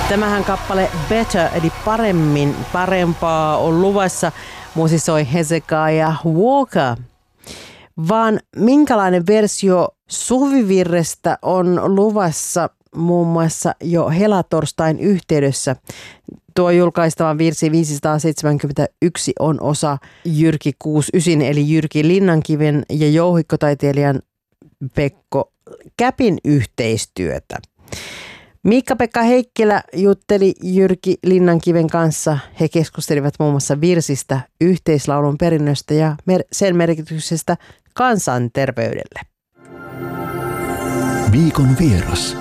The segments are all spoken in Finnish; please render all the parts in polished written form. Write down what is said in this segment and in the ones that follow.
Tämähän kappale Better, eli parempaa on luvassa, musisoi Hezekiah Walker. Vaan minkälainen versio Suvivirrestä on luvassa muun muassa jo helatorstain yhteydessä? Tuo julkaistavan virsi 571 on osa Jyrki 69 eli Jyrki Linnankiven ja jouhikkotaiteilijan Pekko Käpin yhteistyötä. Miikka-Pekka Heikkilä jutteli Jyrki Linnankiven kanssa. He keskustelivat muun muassa virsistä, yhteislaulun perinnöstä ja sen merkityksestä kansanterveydelle. Viikon vieras.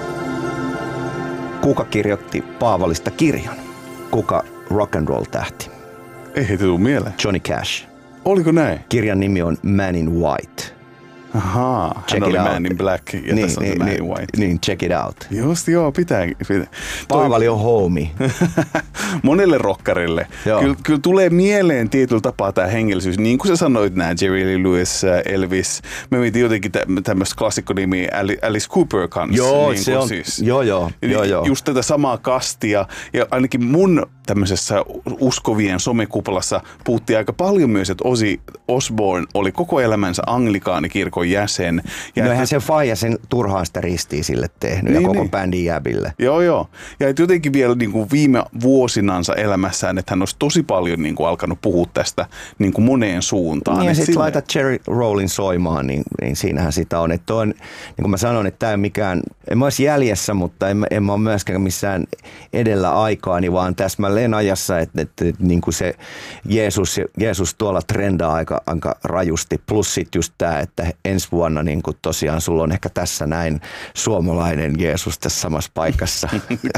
Kuka kirjoitti Paavalista kirjan? Kuka rock'n'roll-tähti? Ei tule mieleen. Johnny Cash. Oliko näin? Kirjan nimi on Man in White. Ahaa, hän oli Man in Black ja tässä on Man in White. Niin, check it out. Just joo, pitää. Paavali on homie. Monelle rockarille. Kyllä tulee mieleen tietyllä tapaa tämä hengellisyys. Niin kuin sä sanoit, nämä Jerry Lee Lewis, Elvis. Me mietin jotenkin tämmöistä klassikkonimiä Alice Cooper kanssa. Joo, niin se on. Siis. Joo. Just tätä samaa kastia. Ja ainakin mun tämmöisessä uskovien somekuplassa puhuttiin aika paljon myös, että Ozzy Osbourne oli koko elämänsä anglikaanikirkon jäsen. Ja eihän se faija sen turhaan sitä ristiin sille tehnyt ja koko bändin jäbille. Joo. Ja et jotenkin vielä niin kuin viime vuosinansa elämässään, että hän olisi tosi paljon niin kuin alkanut puhua tästä niin kuin moneen suuntaan. Niin ja sitten laitat Jerry Rollin soimaan, niin siinähän sitä on. Että on, niin kuin mä sanon, että tämä ei mikään, en mä olisi jäljessä, mutta en mä ole myöskään missään edellä aikaani, vaan täsmälleen ajassa, että niin kuin se Jeesus tuolla trendaa aika rajusti. Plus sitten just tämä, että ensi vuonna niin kuin tosiaan sulla on ehkä tässä näin suomalainen Jeesus tässä samassa paikassa.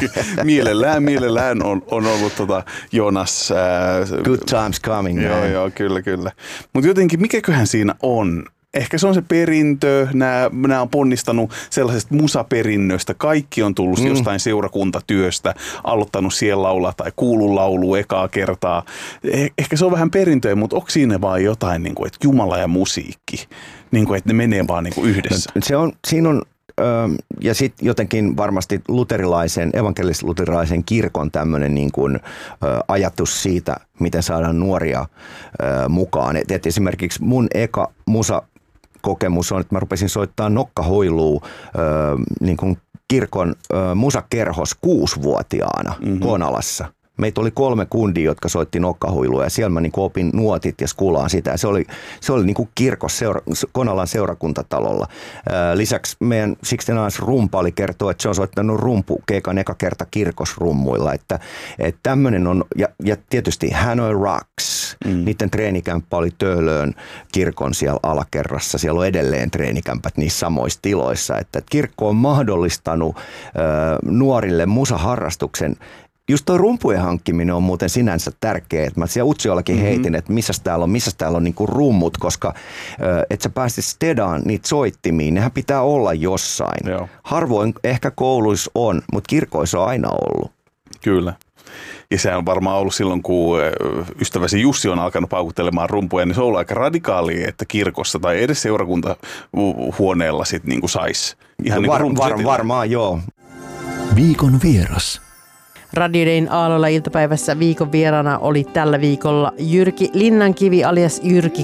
Mielellään on ollut Joonas. Good times coming. Joo, kyllä. Mutta jotenkin mikäköhän siinä on? Ehkä se on se perintö, nämä on ponnistanut sellaisesta musaperinnöstä. Kaikki on tullut jostain seurakuntatyöstä, aloittanut siellä laulaa tai kuullut laulua ekaa kertaa. Ehkä se on vähän perintöä, mutta onko siinä vaan jotain, niin kuin, että Jumala ja musiikki, niin kuin, että ne menee vaan niin kuin yhdessä? Siinä on ja sitten jotenkin varmasti evankelis-luterilaisen kirkon tämmöinen niin kuin ajatus siitä, miten saadaan nuoria mukaan. Et esimerkiksi mun eka musakokemus on, että mä rupesin soittaa nokkahoilua niin kuin kirkon musakerhos 6-vuotiaana Konalassa. Meitä oli 3 kundia, jotka soitti nokkahuilua ja siellä mä niin opin nuotit ja skulaan sitä. Ja se oli niin kuin kirkossa Konalan seurakuntatalolla. Lisäksi meidän Sixteen rumpali kertoo, että se on soittanut rumpukeikan eka kerta kirkosrummuilla. Että tämmöinen on, ja tietysti Hanoi Rocks, niiden treenikämppä oli Töölöön kirkon siellä alakerrassa. Siellä on edelleen treenikämpät niissä samoissa tiloissa. Että kirkko on mahdollistanut nuorille musaharrastuksen. Just tuo rumpujen hankkiminen on muuten sinänsä tärkeää. Mä siellä Utsiollakin heitin, että missä täällä on niinku rummut, koska että sä pääsit stedaan niitä soittimiin, nehän pitää olla jossain. Joo. Harvoin ehkä kouluissa on, mutta kirkoissa on aina ollut. Kyllä. Ja se on varmaan ollut silloin, kun ystäväsi Jussi on alkanut paukuttelemaan rumpuja, niin se on ollut aika radikaalia, että kirkossa tai edes seurakuntahuoneella sitten niin kuin saisi. Ihan niin varmaan, joo. Viikon vieras. Radio Dayn Aallolla iltapäivässä viikon vieraana oli tällä viikolla Jyrki Linnankivi alias Jyrki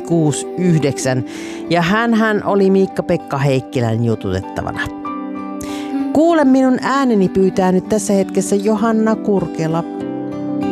69 ja hänhän oli Miikka-Pekka Heikkilän jututettavana. Kuule minun ääneni pyytää nyt tässä hetkessä Johanna Kurkela.